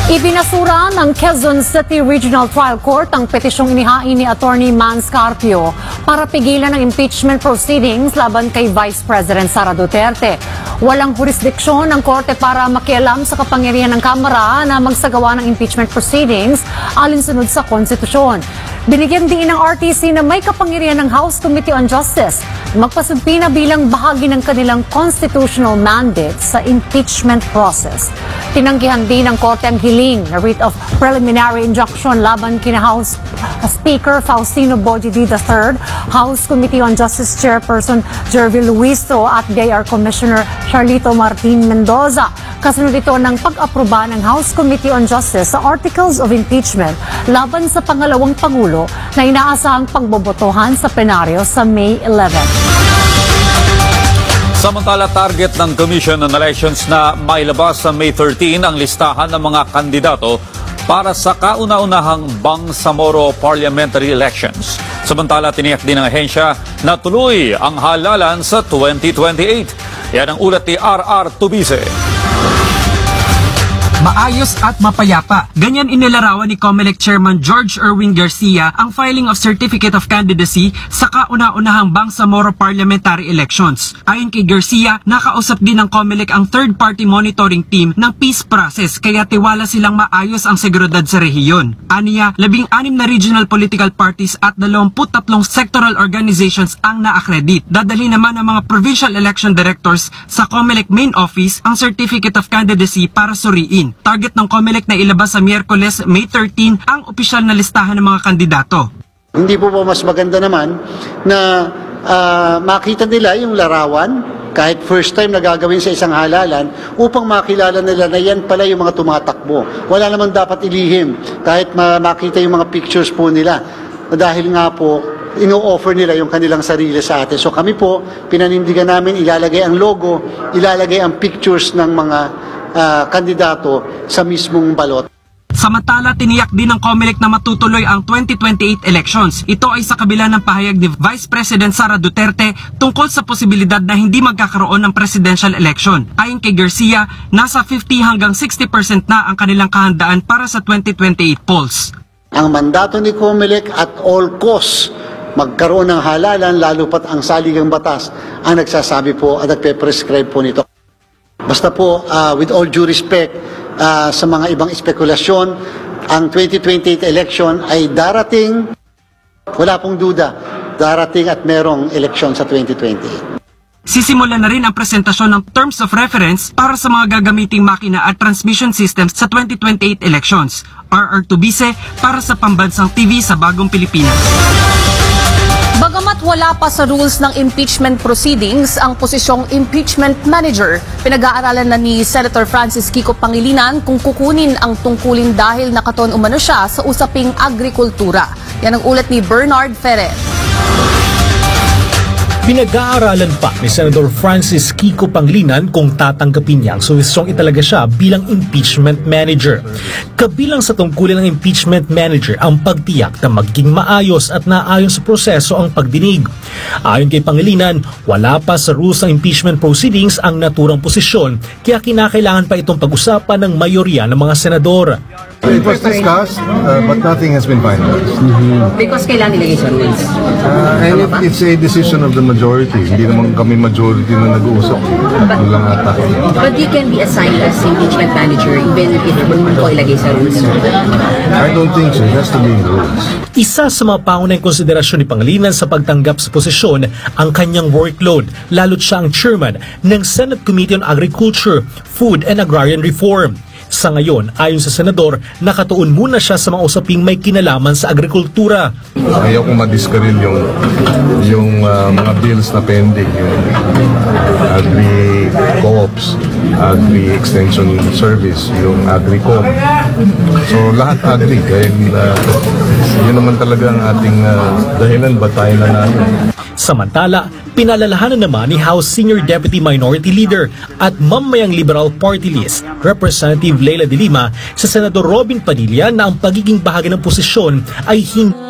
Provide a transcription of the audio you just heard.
Ibinasura ng Quezon City Regional Trial Court ang petisyong inihain ni Attorney Mans Carpio para pigilan ang impeachment proceedings laban kay Vice President Sara Duterte. Walang jurisdiksyon ng korte para makialam sa kapangyarihan ng Kamara na magsagawa ng impeachment proceedings alinsunod sa konstitusyon. Binigyan din ng RTC na may kapangyarihan ng House Committee on Justice magpasumpi na bilang bahagi ng kanilang constitutional mandate sa impeachment process. Tinanggihan din ng korte ang hiling na writ of preliminary injunction laban kina House Speaker Faustino Bojidi III, House Committee on Justice Chairperson Jervil Luisto at BIR Commissioner Charlito Martin Mendoza. Kasunod ito ng pag-aproba ng House Committee on Justice sa Articles of Impeachment laban sa pangalawang Pangulo na inaasahang pagbobotohan sa plenaryo sa May 11. Samantala, target ng Commission on Elections na mailabas sa May 13 ang listahan ng mga kandidato para sa kauna-unahang Bangsamoro Parliamentary Elections. Samantala, tiniyak din ng ahensya na tuloy ang halalan sa 2028. Yan ang ulat ni R.R. Tubise. Maayos at mapayapa. Ganyan inilarawan ni COMELEC Chairman George Erwin Garcia ang filing of Certificate of Candidacy sa kauna-unahang Bangsamoro Parliamentary Elections. Ayon kay Garcia, nakausap din ng COMELEC ang third-party monitoring team ng peace process kaya tiwala silang maayos ang seguridad sa rehiyon. Aniya, 16 na regional political parties at 23 sectoral organizations ang na-accredit. Dadalhin naman ng mga provincial election directors sa COMELEC main office ang Certificate of Candidacy para suriin. Target ng COMELEC na ilabas sa Miyerkules, May 13 ang opisyal na listahan ng mga kandidato. Hindi po mas maganda naman na makita nila yung larawan kahit first time na gagawin sa isang halalan upang makilala nila na yan pala yung mga tumatakbo. Wala naman dapat ilihim kahit makita yung mga pictures po nila. Dahil nga po, ino-offer nila yung kanilang sarili sa atin. So kami po, pinanindigan namin ilalagay ang logo, ilalagay ang pictures ng mga kandidato sa mismong balot. Samantala, tiniyak din ng COMELEC na matutuloy ang 2028 elections. Ito ay sa kabila ng pahayag ni Vice President Sara Duterte tungkol sa posibilidad na hindi magkakaroon ng presidential election. Ayon kay Garcia, nasa 50 hanggang 60% na ang kanilang kahandaan para sa 2028 polls. Ang mandato ni COMELEC at all costs magkaroon ng halalan lalo pat ang saligang batas ang nagsasabi po at nagpe-prescribe po nito. Basta po, with all due respect sa mga ibang espekulasyon, ang 2028 election ay darating, wala pong duda, darating at merong eleksyon sa 2028. Sisimulan na rin ang presentasyon ng Terms of Reference para sa mga gagamiting makina at transmission systems sa 2028 elections. R.R. Tubise para sa Pambansang TV sa Bagong Pilipinas. Bagamat wala pa sa rules ng impeachment proceedings ang posisyong impeachment manager, pinag-aaralan na ni Senator Francis Kiko Pangilinan kung kukunin ang tungkulin dahil nakatuon umano siya sa usaping agrikultura. Yan ang ulat ni Bernard Ferrer. Pinag-aaralan pa ni Senator Francis Kiko Pangilinan kung tatanggapin niya ang suwisyong italaga siya bilang impeachment manager. Kabilang sa tungkulin ng impeachment manager ang pagtiyak na maging maayos at naayon sa proseso ang pagdinig. Ayon kay Pangilinan, wala pa sa rules ng impeachment proceedings ang naturang posisyon kaya kinakailangan pa itong pag-usapan ng mayorya ng mga senador. It was discussed, but nothing has been finalized. Because kailangan nilagay sa rules. And it's a decision of the majority. Hindi naman kami majority na nag-uusap. Yun lang ata. But you can be assigned as impeachment manager even if hindi ko ilagay sa rules. I don't think so. It has to be in the rules. Isa sa mga pangunahing konsiderasyon ni Pangilinan sa pagtanggap sa posisyon ang kanyang workload, lalo't siya ang chairman ng Senate Committee on Agriculture, Food and Agrarian Reform. Sa ngayon, ayon sa senador, nakatuon muna siya sa mga usaping may kinalaman sa agrikultura. Ayaw kong madiskaril yung mga bills na pending, yung agri-co-ops, agri-extension service, yung agri-com. So lahat agri, dahil yun naman talaga ang ating dahilan ba tayo nanalo. Samantala, pinalalahanan naman ni House Senior Deputy Minority Leader at mamayang Liberal Party List, Representative Leila de Lima, sa Senador Robin Padilla na ang pagiging bahagi ng posisyon ay hindi